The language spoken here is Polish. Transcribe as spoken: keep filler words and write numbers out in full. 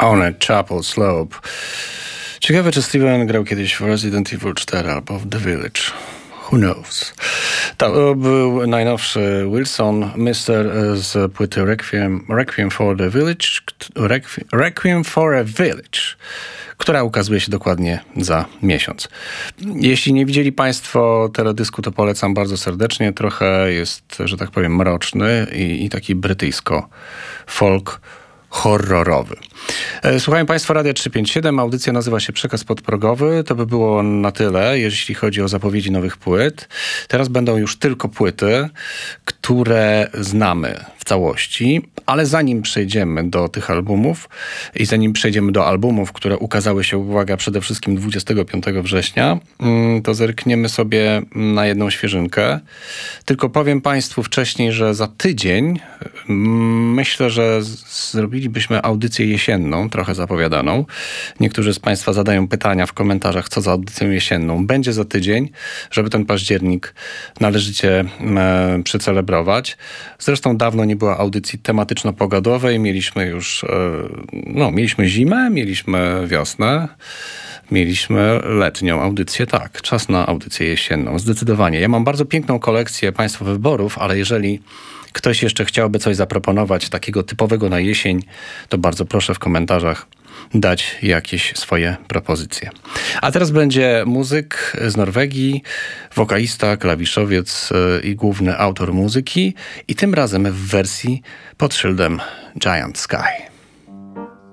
On a Chapel Slope. Ciekawe, czy Steven grał kiedyś w Resident Evil cztery albo w The Village. Who knows? To był najnowszy Wilson Mister z płyty Requiem, Requiem for the Village, Requiem, Requiem for a Village, która ukazuje się dokładnie za miesiąc. Jeśli nie widzieli Państwo teledysku, to polecam bardzo serdecznie. Trochę jest, że tak powiem, mroczny i, i taki brytyjsko-folk horrorowy. Słuchają Państwo Radia trzysta pięćdziesiąt siedem, audycja nazywa się Przekaz Podprogowy. To by było na tyle, jeśli chodzi o zapowiedzi nowych płyt. Teraz będą już tylko płyty, które znamy w całości, ale zanim przejdziemy do tych albumów i zanim przejdziemy do albumów, które ukazały się, uwaga, przede wszystkim dwudziestego piątego września, to zerkniemy sobie na jedną świeżynkę. Tylko powiem Państwu wcześniej, że za tydzień myślę, że zrobilibyśmy audycję jesienną, trochę zapowiadaną. Niektórzy z Państwa zadają pytania w komentarzach, co za audycją jesienną będzie za tydzień, żeby ten październik należycie e, przycelebrować. Zresztą dawno nie było audycji tematyczno-pogodowej. Mieliśmy już, e, no, mieliśmy zimę, mieliśmy wiosnę, mieliśmy letnią audycję. Tak, czas na audycję jesienną. Zdecydowanie. Ja mam bardzo piękną kolekcję Państwa wyborów, ale jeżeli ktoś jeszcze chciałby coś zaproponować takiego typowego na jesień, to bardzo proszę w komentarzach dać jakieś swoje propozycje. A teraz będzie muzyk z Norwegii, wokalista, klawiszowiec i główny autor muzyki i tym razem w wersji pod szyldem Giant Sky.